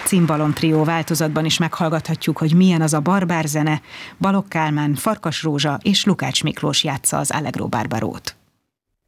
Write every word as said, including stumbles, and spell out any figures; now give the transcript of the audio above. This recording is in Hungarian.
cimbalom trió változatban is meghallgathatjuk, hogy milyen az a barbár zene. Balogh Kálmán, Farkas Rózsa és Lukács Miklós játsza az Allegro Barbarót.